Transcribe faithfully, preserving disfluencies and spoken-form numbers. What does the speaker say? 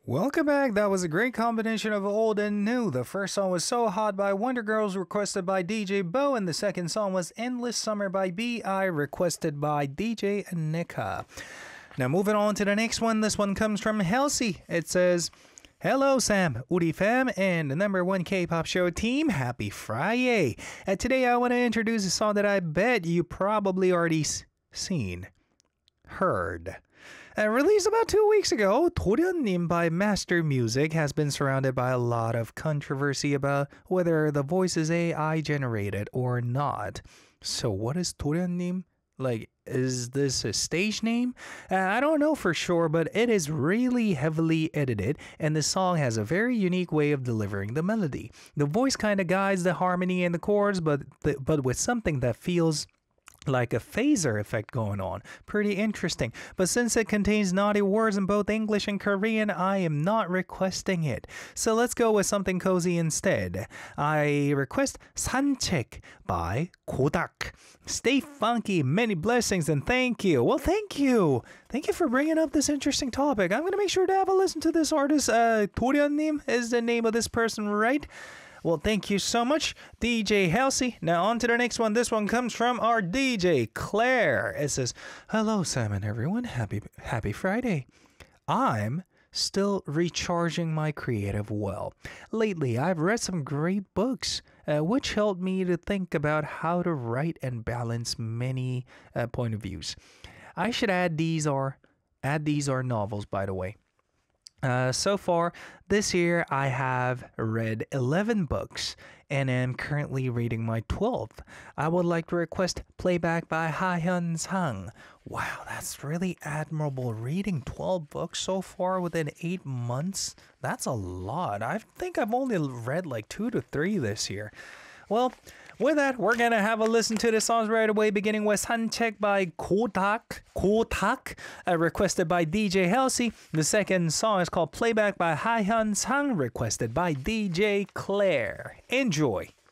Welcome back. That was a great combination of old and new. The first song was So Hot by Wonder Girls, requested by D J Bo, and the second song was Endless Summer by B I, requested by D J Nika. Now moving on to the next one. This one comes from Halsey. It says, Hello Sam, 우리 fam, and the number one K-pop show team. Happy Friday. And today I want to introduce a song that I bet you probably already s- seen, heard. Uh, released about two weeks ago, 도련님 by Master Music has been surrounded by a lot of controversy about whether the voice is A I generated or not. So what is 도련님? Like, is this a stage name? Uh, I don't know for sure, but it is really heavily edited, and the song has a very unique way of delivering the melody. The voice kind of guides the harmony and the chords, but the, but with something that feels like a phaser effect going on. Pretty interesting. But since it contains naughty words in both English and Korean, I am not requesting it. So let's go with something cozy instead. I request 산책 by Kodak. Stay funky, many blessings, and thank you. Well, thank you. Thank you for bringing up this interesting topic. I'm going to make sure to have a listen to this artist. Uh, 도련님 is the name of this person, right? Well, thank you so much, D J Halsey. Now on to the next one. This one comes from our D J Claire. It says, Hello, Sam and everyone. Happy, happy Friday. I'm still recharging my creative well. Lately, I've read some great books, uh, which helped me to think about how to write and balance many uh, point of views. I should add these are, add these are novels, by the way. Uh, so far this year, I have read eleven books and am currently reading my twelfth. I would like to request Playback by Ha Hyun Sang. Wow, that's really admirable. Reading twelve books so far within eight months. That's a lot. I think I've only read like two to three this year. Well, with that, we're going to have a listen to the songs right away, beginning with 산책 by Kodak, Kodak, uh, requested by D J Halsey. The second song is called Playback by Ha Hyun Sang, requested by D J Claire. Enjoy.